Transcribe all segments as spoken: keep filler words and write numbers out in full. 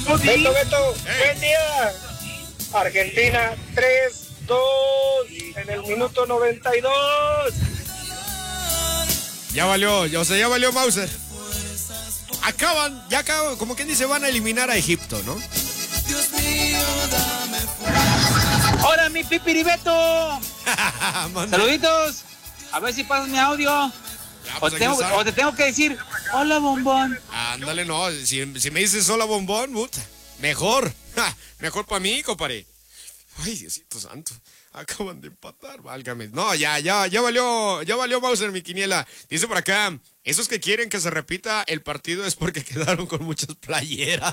Beto, Beto, buen día. Argentina tres dos en el minuto noventa y dos. Ya valió, o sea, ya valió Mauser. Acaban, ya acaban, como quien dice, van a eliminar a Egipto, ¿no? ¡Hola, mi pipiribeto! Saluditos. A ver si pasas mi audio. Ya, pues o, te tengo, o te tengo que decir, hola, bombón. Ándale, no, si, si me dices hola, bombón, puta, mejor. Ja, mejor para mí, compadre. Ay, Diosito santo. Acaban de empatar, válgame. No, ya, ya, ya valió, ya valió Mauser mi quiniela. Dice por acá, esos que quieren que se repita el partido es porque quedaron con muchas playeras.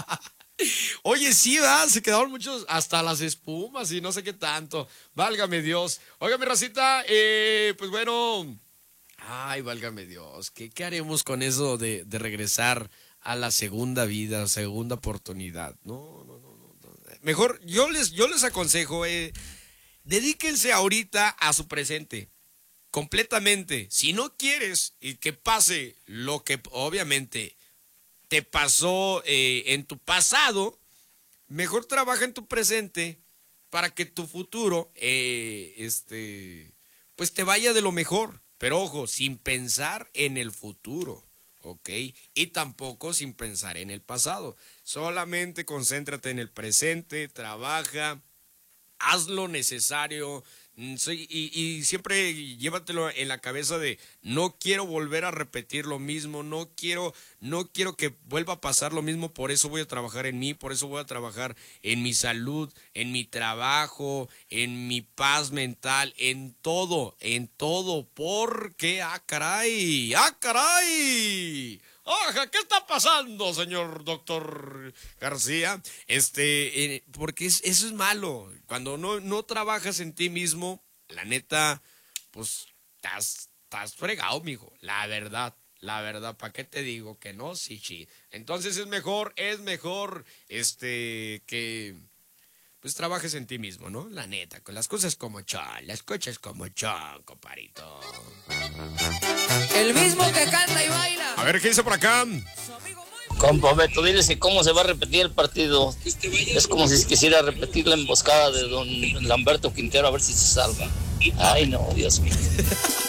Oye, sí, ¿verdad? Se quedaron muchos, hasta las espumas y no sé qué tanto. Válgame Dios. Oiga, mi racita, eh, pues bueno. Ay, válgame Dios. ¿Qué, qué haremos con eso de, de regresar a la segunda vida, segunda oportunidad? No, no, no, no. no. Mejor, yo les, yo les aconsejo, eh, dedíquense ahorita a su presente. Completamente. Si no quieres y que pase lo que obviamente te pasó eh, en tu pasado, mejor trabaja en tu presente para que tu futuro eh, este, pues te vaya de lo mejor. Pero ojo, sin pensar en el futuro, ¿ok? Y tampoco sin pensar en el pasado. Solamente concéntrate en el presente, trabaja, haz lo necesario. Sí, y, y siempre llévatelo en la cabeza de no quiero volver a repetir lo mismo, no quiero, no quiero que vuelva a pasar lo mismo, por eso voy a trabajar en mí, por eso voy a trabajar en mi salud, en mi trabajo, en mi paz mental, en todo, en todo, porque, ah, caray, ah, caray. ¡Ajá! ¿Qué está pasando, señor doctor García? Este, eh, porque es, eso es malo. Cuando no, no trabajas en ti mismo, la neta, pues, estás, estás fregado, mijo. La verdad, la verdad, ¿para qué te digo que no? Sí, sí. Entonces es mejor, es mejor, este, que, pues, trabajes en ti mismo, ¿no? La neta, con las cosas como son, las cosas como son, comparito. El mismo que canta y baila. A ver, ¿qué dice por acá? Compa Beto, diles que cómo se va a repetir el partido. Es como si quisiera repetir la emboscada de don Lamberto Quintero a ver si se salva. Ay, no, Dios mío.